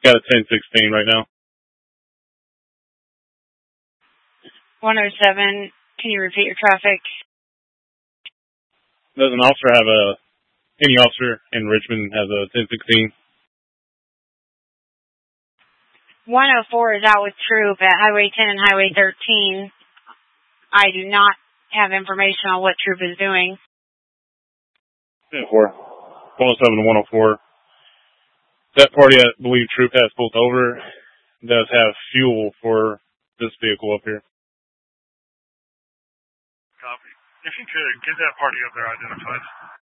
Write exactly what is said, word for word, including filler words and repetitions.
Got a ten sixteen right now. one oh seven, can you repeat your traffic? Does an officer have a, any officer in Richmond has a ten sixteen? one oh four is out with troop at Highway ten and Highway thirteen. I do not have information on what troop is doing. ten four. one oh seven to one oh four. That party, I believe troop has pulled over, does have fuel for this vehicle up here. Copy. If you could, get that party up there identified.